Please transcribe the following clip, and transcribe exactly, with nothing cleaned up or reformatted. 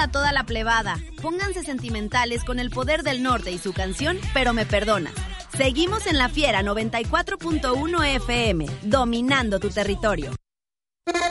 a toda la plebada. Pónganse sentimentales con El Poder del Norte y su canción Pero me perdonas. Seguimos en La Fiera noventa y cuatro punto uno F M, dominando tu territorio.